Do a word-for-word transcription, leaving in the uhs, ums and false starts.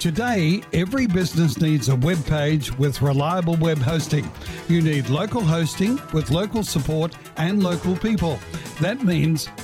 Today, every business needs a web page with reliable web hosting. You need local hosting with local support and local people. That means